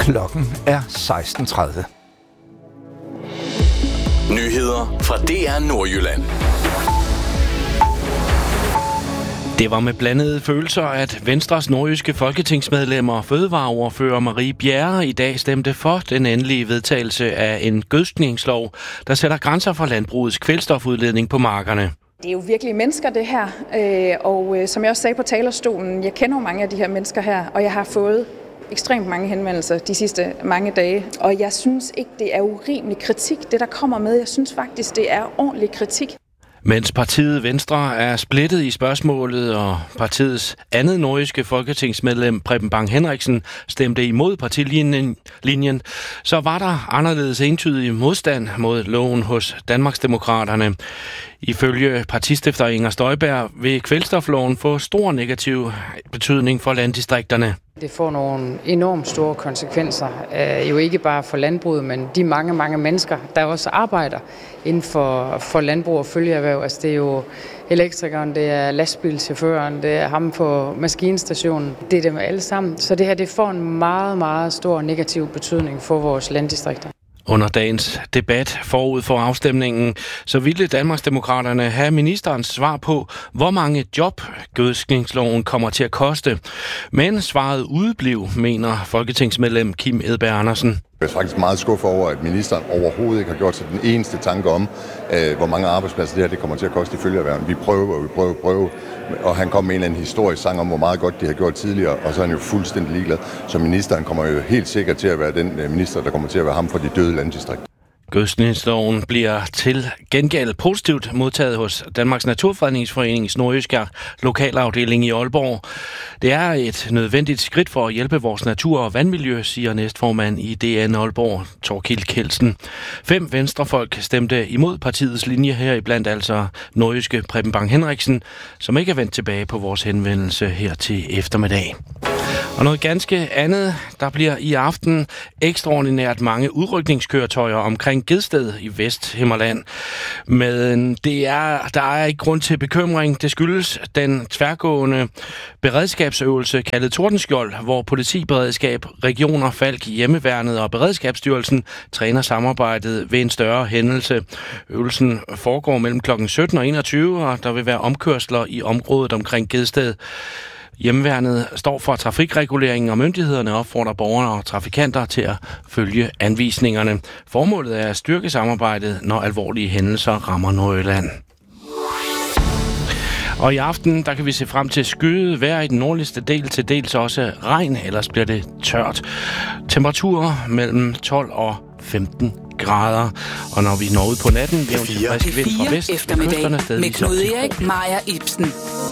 Klokken er 16:30. Nyheder fra DR Nordjylland. Det var med blandede følelser, at Venstres nordjyske folketingsmedlemmer og fødevareordfører Marie Bjerre i dag stemte for den endelige vedtagelse af en gødskningslov, der sætter grænser for landbrugets kvælstofudledning på markerne. Det er jo virkelig mennesker, det her. Og som jeg også sagde på talerstolen, jeg kender jo mange af de her mennesker her, og jeg har fået ekstremt mange henvendelser de sidste mange dage. Og jeg synes ikke, det er urimelig kritik, det der kommer med. Jeg synes faktisk, det er ordentlig kritik. Mens partiet Venstre er splittet i spørgsmålet, og partiets andet nordjyske folketingsmedlem Preben Bang Henriksen stemte imod partilinjen, så var der anderledes entydig modstand mod loven hos Danmarksdemokraterne. Ifølge partistifter Inger Støjberg vil kvælstofloven få stor negativ betydning for landdistrikterne. Det får nogle enormt store konsekvenser, jo ikke bare for landbruget, men de mange mennesker, der også arbejder inden for landbrug og følgeerhverv. Altså det er jo elektrikeren, det er lastbilchaufføren, det er ham på maskinstationen, det er dem alle sammen. Så det her det får en meget stor negativ betydning for vores landdistrikter. Under dagens debat forud for afstemningen, så ville Danmarksdemokraterne have ministerens svar på, hvor mange job gødskningsloven kommer til at koste. Men svaret udeblev, mener folketingsmedlem Kim Edberg Andersen. Jeg er faktisk meget skuffet over, at ministeren overhovedet ikke har gjort sig den eneste tanke om, hvor mange arbejdspladser det her det kommer til at koste i følgeerhverven. Vi prøver, og han kom med en eller anden historisk sang om, hvor meget godt de har gjort tidligere, og så er han jo fuldstændig ligeglad. Så ministeren kommer jo helt sikkert til at være den minister, der kommer til at være ham for de døde landdistrikter. Gødskningsloven bliver til gengæld positivt modtaget hos Danmarks Naturfredningsforenings nordjyske lokalafdeling i Aalborg. Det er et nødvendigt skridt for at hjælpe vores natur og vandmiljø, siger næstformand i DN Aalborg, Torkild Kjeldsen. 5 venstrefolk stemte imod partiets linje her, iblandt altså nordjyske Preben Bang Henriksen, som ikke er vendt tilbage på vores henvendelse her til eftermiddag. Og noget ganske andet, der bliver i aften ekstraordinært mange udrykningskøretøjer omkring Gedsted i Vesthimmerland. Men der er ikke grund til bekymring. Det skyldes den tværgående beredskabsøvelse kaldet Tordenskjold, hvor politiberedskab, regioner, Falck, Hjemmeværnet og Beredskabsstyrelsen træner samarbejdet ved en større hændelse. Øvelsen foregår mellem kl. 17 og 21, og der vil være omkørsler i området omkring Gedsted. Hjemmeværnet står for trafikreguleringen, og myndighederne opfordrer borgere og trafikanter til at følge anvisningerne. Formålet er at styrke samarbejdet, når alvorlige hændelser rammer Nordjylland. Og i aften, der kan vi se frem til skyet vejr i den nordligste del, til dels også regn, ellers bliver det tørt. Temperaturer mellem 12 og 15 grader. Og når vi når ud på natten, vil frisk vind fra vest, eftermiddag med Knud Erik, Maja Ibsen.